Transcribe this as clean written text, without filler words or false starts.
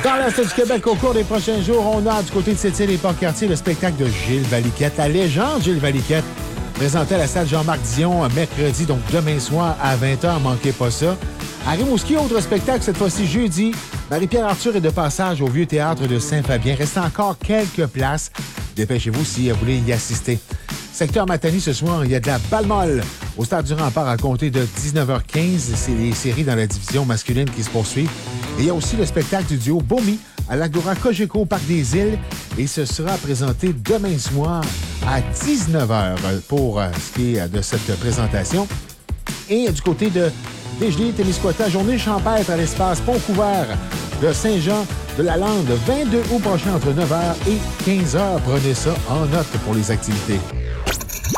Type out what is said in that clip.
Dans l'Est du Québec, au cours des prochains jours, on a du côté de Sept-Îles et Port-Cartier le spectacle de Gilles Valiquette, la légende Gilles Valiquette, présenté à la salle Jean-Marc Dion mercredi, donc demain soir à 20h. Manquez pas ça. À Rimouski, autre spectacle, cette fois-ci jeudi. Marie-Pierre Arthur est de passage au Vieux Théâtre de Saint-Fabien. Reste encore quelques places. Dépêchez-vous si vous voulez y assister. Secteur Matanie, ce soir, il y a de la balle molle au Stade du Rempart à compter de 19h15. C'est les séries dans la division masculine qui se poursuivent. Et il y a aussi le spectacle du duo Bomi à l'Agora Cogeco au Parc des Îles. Et ce sera présenté demain soir à 19h pour ce qui est de cette présentation. Et du côté de Desjoliers-Témiscouata, journée champêtre à l'espace Pont-Couvert de Saint-Jean de la Lande, 22 août prochain entre 9h et 15h. Prenez ça en note pour les activités.